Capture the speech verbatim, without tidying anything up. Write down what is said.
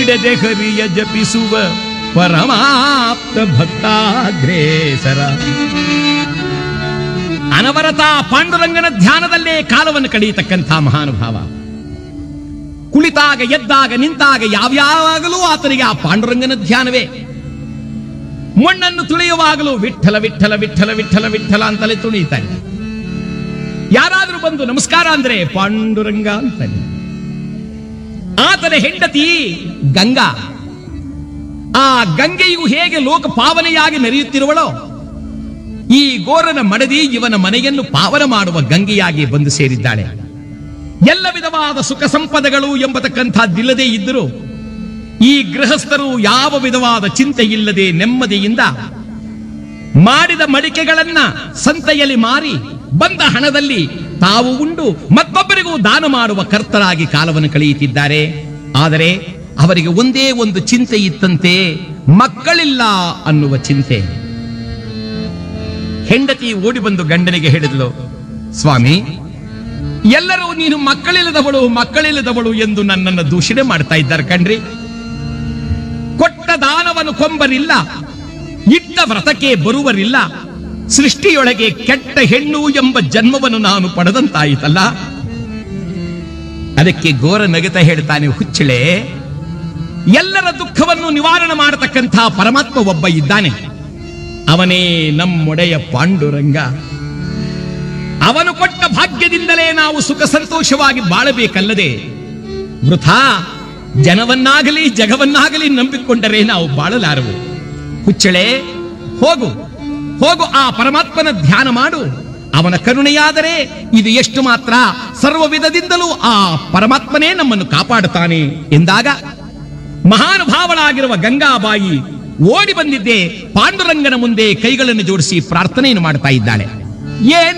ಬಿಡದೆ ಹರಿಯ ಜಪಿಸುವ ಪರಮಾಪ್ತ ಭಕ್ತಾಗ್ರೇಸರ. ಅನವರತ ಪಾಂಡುರಂಗನ ಧ್ಯಾನದಲ್ಲೇ ಕಾಲವನ್ನು ಕಳೆಯತಕ್ಕಂಥ ಮಹಾನುಭಾವ. ಕುಳಿತಾಗ ಎದ್ದಾಗ ನಿಂತಾಗ ಯಾವ್ಯಾವಾಗಲೂ ಆತನಿಗೆ ಆ ಪಾಂಡುರಂಗನ ಧ್ಯಾನವೇ. ಮಣ್ಣನ್ನು ತುಳಿಯುವಾಗಲೂ ವಿಠಲ ವಿಠಲ ವಿಠಲ ವಿಠಲ ವಿಠಲ ಅಂತಲೇ ತುಳಿಯುತ್ತಾನೆ. ಯಾರಾದರೂ ಬಂದು ನಮಸ್ಕಾರ ಅಂದ್ರೆ ಪಾಂಡುರಂಗ ಅಂತಾನೆ. ಆತನ ಹೆಂಡತಿ ಗಂಗಾ. ಆ ಗಂಗೆಯು ಹೇಗೆ ಲೋಕ ಪಾವನೆಯಾಗಿ ಮೆರೆಯುತ್ತಿರುವಳೋ, ಈ ಗೋರನ ಮಡದಿ ಇವನ ಮನೆಯನ್ನು ಪಾವನ ಮಾಡುವ ಗಂಗೆಯಾಗಿ ಬಂದು ಸೇರಿದ್ದಾಳೆ. ಎಲ್ಲ ವಿಧವಾದ ಸುಖ ಸಂಪದಗಳು ಎಂಬತಕ್ಕಂಥದ್ದಿಲ್ಲದೆ ಇದ್ದರೂ ಈ ಗೃಹಸ್ಥರು ಯಾವ ವಿಧವಾದ ಚಿಂತೆ ಇಲ್ಲದೆ ನೆಮ್ಮದಿಯಿಂದ ಮಾಡಿದ ಮಡಿಕೆಗಳನ್ನ ಸಂತೆಯಲ್ಲಿ ಮಾರಿ ಬಂದ ಹಣದಲ್ಲಿ ತಾವು ಉಂಡು ಮತ್ತೊಬ್ಬರಿಗೂ ದಾನ ಮಾಡುವ ಕರ್ತರಾಗಿ ಕಾಲವನ್ನು ಕಳೆಯುತ್ತಿದ್ದಾರೆ. ಆದರೆ ಅವರಿಗೆ ಒಂದೇ ಒಂದು ಚಿಂತೆ ಇತ್ತಂತೆ, ಮಕ್ಕಳಿಲ್ಲ ಅನ್ನುವ ಚಿಂತೆ. ಹೆಂಡತಿ ಓಡಿ ಬಂದು ಗಂಡನಿಗೆ ಹೇಳಿದ್ಲು, ಸ್ವಾಮಿ, ಎಲ್ಲರೂ ನೀನು ಮಕ್ಕಳಿಲ್ಲದವಳು ಮಕ್ಕಳಿಲ್ಲದವಳು ಎಂದು ನನ್ನನ್ನು ದೂಷಣೆ ಮಾಡ್ತಾ ಇದ್ದಾರೆ ಕಣ್ರಿ. ಕೊಟ್ಟ ದಾನವನ್ನು ಕೊಂಬರಿಲ್ಲ, ಇಟ್ಟ ವ್ರತಕ್ಕೆ ಬರುವರಿಲ್ಲ, ಸೃಷ್ಟಿಯೊಳಗೆ ಕೆಟ್ಟ ಹೆಣ್ಣು ಎಂಬ ಜನ್ಮವನ್ನು ನಾನು ಪಡೆದಂತಾಯಿತಲ್ಲ. ಅದಕ್ಕೆ ಗೋರ ನಗತ ಹೇಳ್ತಾನೆ, ಹುಚ್ಚಳೆ, ಎಲ್ಲರ ದುಃಖವನ್ನು ನಿವಾರಣೆ ಮಾಡತಕ್ಕಂಥ ಪರಮಾತ್ಮ ಒಬ್ಬ ಇದ್ದಾನೆ. ಅವನೇ ನಮ್ಮೊಡೆಯ ಪಾಂಡುರಂಗ. ಅವನು ಕೊಟ್ಟ ಭಾಗ್ಯದಿಂದಲೇ ನಾವು ಸುಖ ಸಂತೋಷವಾಗಿ ಬಾಳಬೇಕಲ್ಲದೆ ವೃಥಾ ಜನವನ್ನಾಗಲಿ ಜಗವನ್ನಾಗಲಿ ನಂಬಿಕೊಂಡರೆ ನಾವು ಬಾಳಲಾರವು. ಹುಚ್ಚಳೆ, ಹೋಗು ಹೋಗು ಆ ಪರಮಾತ್ಮನ ಧ್ಯಾನ ಮಾಡು. ಅವನ ಕರುಣೆಯಾದರೆ ಇದು ಎಷ್ಟು ಮಾತ್ರ, ಸರ್ವ ವಿಧದಿಂದಲೂ ಆ ಪರಮಾತ್ಮನೇ ನಮ್ಮನ್ನು ಕಾಪಾಡುತ್ತಾನೆ ಎಂದಾಗ ಮಹಾನುಭಾವಳಾಗಿರುವ ಗಂಗಾಬಾಯಿ ಓಡಿ ಬಂದಿದ್ದೆ ಪಾಂಡುರಂಗನ ಮುಂದೆ ಕೈಗಳನ್ನು ಜೋಡಿಸಿ ಪ್ರಾರ್ಥನೆಯನ್ನು ಮಾಡ್ತಾ ಇದ್ದಾಳೆ. ಏನ್